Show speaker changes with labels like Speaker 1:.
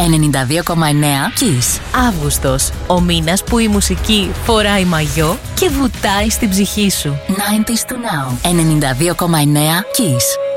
Speaker 1: 92,9 Kiss.
Speaker 2: Αύγουστος. Ο μήνας που η μουσική φοράει μαγιό και βουτάει στην ψυχή σου.
Speaker 1: 90s to now. 92,9 Kiss.